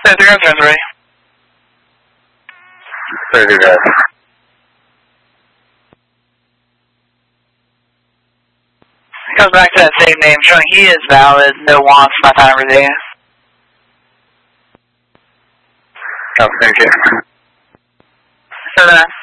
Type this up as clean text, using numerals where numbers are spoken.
ready. Ready, guys. Goes back to that same name, showing he is valid, no wants, my time every day. Oh, thank you. 7-9.